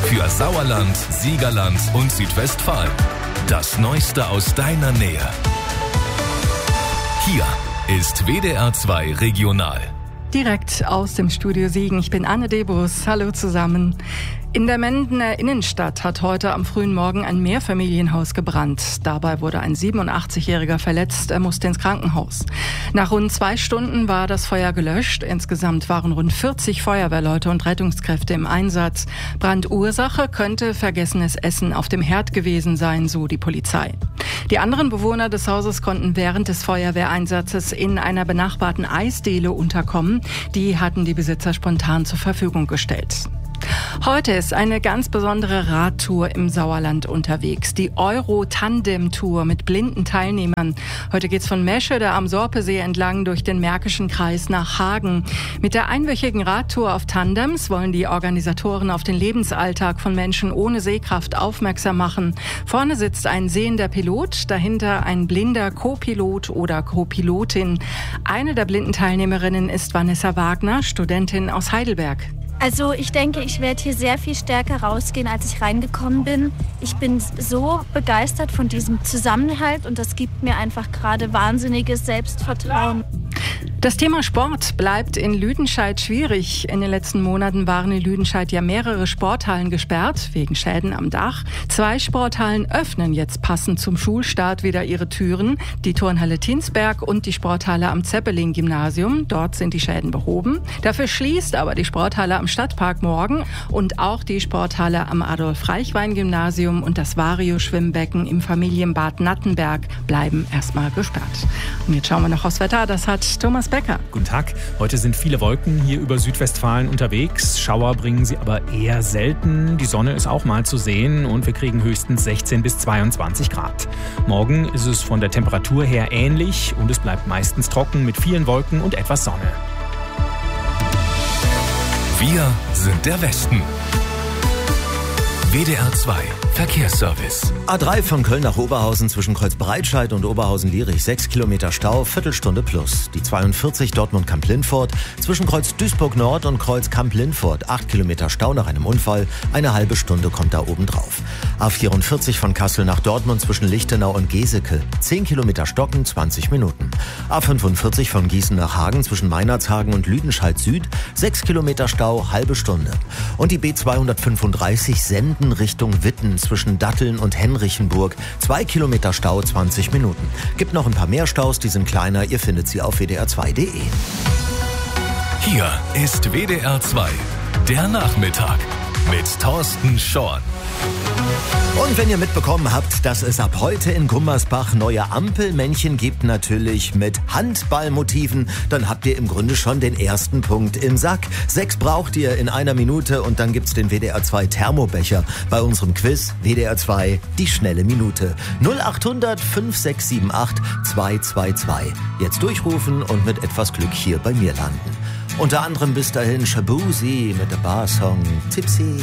für Sauerland, Siegerland und Südwestfalen. Das Neueste aus deiner Nähe. Hier ist WDR 2 Regional. Direkt aus dem Studio Siegen. Ich bin Anne Debus. Hallo zusammen. In der Mendener Innenstadt hat heute am frühen Morgen ein Mehrfamilienhaus gebrannt. Dabei wurde ein 87-Jähriger verletzt. Er musste ins Krankenhaus. Nach rund 2 Stunden war das Feuer gelöscht. Insgesamt waren rund 40 Feuerwehrleute und Rettungskräfte im Einsatz. Brandursache könnte vergessenes Essen auf dem Herd gewesen sein, so die Polizei. Die anderen Bewohner des Hauses konnten während des Feuerwehreinsatzes in einer benachbarten Eisdiele unterkommen. Die hatten die Besitzer spontan zur Verfügung gestellt. Heute ist eine ganz besondere Radtour im Sauerland unterwegs. Die Euro-Tandem-Tour mit blinden Teilnehmern. Heute geht's von Meschede am Sorpesee entlang durch den Märkischen Kreis nach Hagen. Mit der einwöchigen Radtour auf Tandems wollen die Organisatoren auf den Lebensalltag von Menschen ohne Sehkraft aufmerksam machen. Vorne sitzt ein sehender Pilot, dahinter ein blinder Co-Pilot oder Co-Pilotin. Eine der blinden Teilnehmerinnen ist Vanessa Wagner, Studentin aus Heidelberg. Also ich denke, ich werde hier sehr viel stärker rausgehen, als ich reingekommen bin. Ich bin so begeistert von diesem Zusammenhalt und das gibt mir einfach gerade wahnsinniges Selbstvertrauen. Das Thema Sport bleibt in Lüdenscheid schwierig. In den letzten Monaten waren in Lüdenscheid ja mehrere Sporthallen gesperrt, wegen Schäden am Dach. 2 Sporthallen öffnen jetzt passend zum Schulstart wieder ihre Türen. Die Turnhalle Tinsberg und die Sporthalle am Zeppelin-Gymnasium. Dort sind die Schäden behoben. Dafür schließt aber die Sporthalle am Stadtpark morgen und auch die Sporthalle am Adolf-Reichwein-Gymnasium und das Vario-Schwimmbecken im Familienbad Nattenberg bleiben erstmal gesperrt. Und jetzt schauen wir noch aufs Wetter. Das hat Thomas Becker. Guten Tag. Heute sind viele Wolken hier über Südwestfalen unterwegs. Schauer bringen sie aber eher selten. Die Sonne ist auch mal zu sehen und wir kriegen höchstens 16 bis 22 Grad. Morgen ist es von der Temperatur her ähnlich und es bleibt meistens trocken mit vielen Wolken und etwas Sonne. Wir sind der Westen. WDR 2 Verkehrsservice. A3 von Köln nach Oberhausen zwischen Kreuzbreitscheid und Oberhausen-Lierich 6 Kilometer Stau, Viertelstunde plus. Die 42 Dortmund-Kamp-Lindfort zwischen Kreuz Duisburg-Nord und Kreuz Kamp-Lindfort 8 Kilometer Stau nach einem Unfall, eine halbe Stunde kommt da oben drauf. A44 von Kassel nach Dortmund zwischen Lichtenau und Geseke 10 Kilometer Stocken, 20 Minuten. A45 von Gießen nach Hagen zwischen Meinerzhagen und Lüdenscheid Süd 6 Kilometer Stau, halbe Stunde. Und die B235 Senden Richtung Witten zwischen Datteln und Henrichenburg 2 Kilometer Stau, 20 Minuten. Gibt noch ein paar mehr Staus, die sind kleiner, ihr findet sie auf wdr2.de. Hier ist WDR 2, der Nachmittag mit Thorsten Schorn. Und wenn ihr mitbekommen habt, dass es ab heute in Gummersbach neue Ampelmännchen gibt, natürlich mit Handballmotiven, dann habt ihr im Grunde schon den ersten Punkt im Sack. 6 braucht ihr in einer Minute und dann gibt's den WDR 2 Thermobecher bei unserem Quiz WDR 2 die schnelle Minute. 0800 5678 222. Jetzt durchrufen und mit etwas Glück hier bei mir landen. Unter anderem bis dahin Shabuzi mit der Barsong Tipsy.